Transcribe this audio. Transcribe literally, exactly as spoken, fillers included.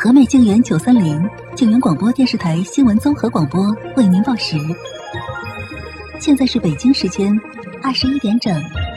和美静园九三零静园广播电视台新闻综合广播为您报时。现在是北京时间二十一点整。